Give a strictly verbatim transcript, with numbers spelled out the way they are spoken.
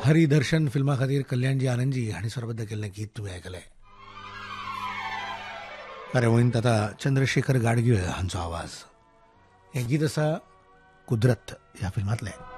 हरिदर्शन फिल्मा खातीर कल्याणजी आनंदजी हांणी स्वरबद्ध केल्लें गीत तुवें आयकलें. कार्यावळींत आतां चंद्रशेखर गाडगीळ हांचो आवाज. हें गीत आसा कुदरत ह्या फिल्मांतलें.